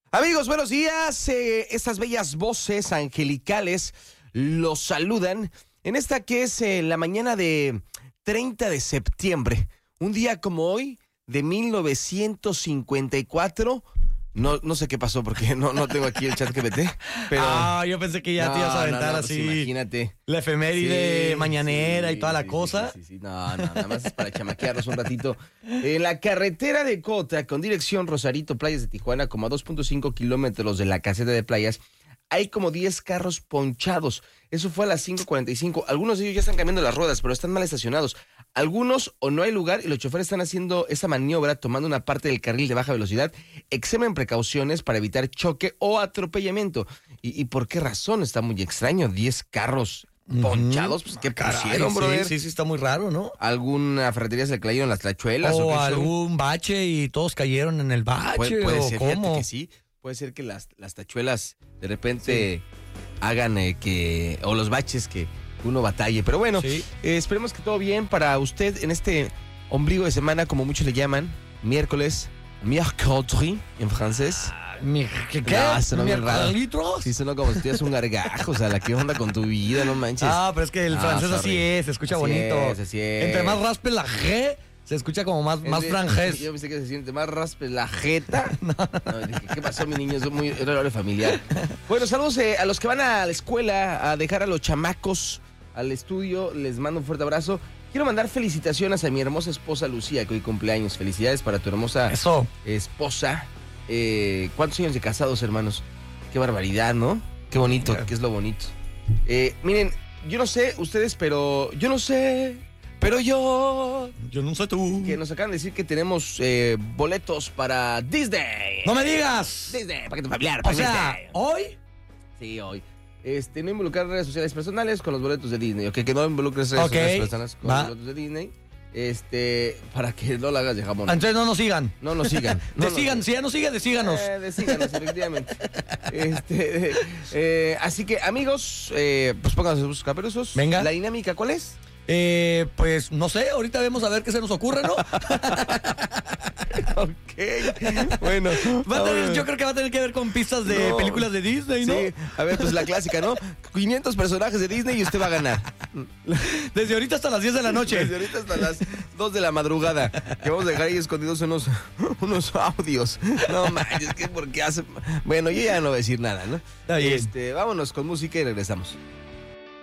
Amigos, buenos días. Estas bellas voces angelicales los saludan en esta que es la mañana de 30 de septiembre. Un día como hoy, de 1954. No sé qué pasó porque no tengo aquí el chat GPT. Pero... yo pensé que ya te ibas a aventar así. Pues imagínate. La efeméride mañanera y toda la cosa. Sí. No, nada más es para chamaquearnos un ratito. En la carretera de Cota, con dirección Rosarito, Playas de Tijuana, como a 2.5 kilómetros de la caseta de playas, hay como 10 carros ponchados. Eso fue a las 5:45. Algunos de ellos ya están cambiando las ruedas, pero están mal estacionados. Algunos o no hay lugar y los choferes están haciendo esa maniobra tomando una parte del carril de baja velocidad. Extremen precauciones para evitar choque o atropellamiento. ¿Y por qué razón? Está muy extraño. 10 carros ponchados. Pues, ¿qué pusieron, brother? Sí, está muy raro, ¿no? ¿Alguna ferretería se le cayeron las tachuelas? O algún bache y todos cayeron en el bache. Puede ¿o ser, cómo? que sí. Puede ser que las tachuelas de repente hagan o los baches que uno batalle. Pero bueno, esperemos que todo bien para usted en este ombligo de semana, como muchos le llaman, miércoles, mercredi en francés. ¿Qué? Sonó bien raro. ¿Litros? Sí, sonó como si tuvieras un gargajo. O sea, ¿qué onda con tu vida? No manches. Pero es que el francés así es, se escucha bonito. Así es. Entre más raspe la G, se escucha como más francés. Yo pensé que se siente más raspe la jeta. No, dije, ¿qué pasó, mi niño? Es muy horario familiar. Bueno, saludos a los que van a la escuela a dejar a los chamacos al estudio. Les mando un fuerte abrazo. Quiero mandar felicitaciones a mi hermosa esposa Lucía, que hoy cumpleaños. Felicidades para tu hermosa esposa. ¿Cuántos años de casados, hermanos? Qué barbaridad, ¿no? Qué bonito, qué es lo bonito. Miren, yo no sé ustedes, pero yo no sé... Pero yo no sé tú. Que nos acaban de decir que tenemos boletos para Disney. ¡No me digas! Disney, paquete familiar. O sea, ¿hoy? Sí, hoy. No involucrar redes sociales personales con los boletos de Disney. Ok, que no involucres redes sociales personales con los boletos de Disney. Para que no la hagas de jamón. Entonces no nos sigan. No nos sigan. Si ya nos sigue, desíganos. Desíganos, efectivamente. Así que, amigos, pues pónganse sus caperuzos. Venga. ¿La dinámica cuál es? Pues no sé, ahorita vemos a ver qué se nos ocurre, ¿no? Ok, bueno. Yo creo que va a tener que ver con pistas de películas de Disney, ¿no? Sí, a ver, pues la clásica, ¿no? 500 personajes de Disney y usted va a ganar. Desde ahorita hasta las 10 de la noche. Desde ahorita hasta las 2 de la madrugada. Que vamos a dejar ahí escondidos unos audios. No manches, ¿por qué hace? Bueno, yo ya no voy a decir nada, ¿no? Está bien. Vámonos con música y regresamos.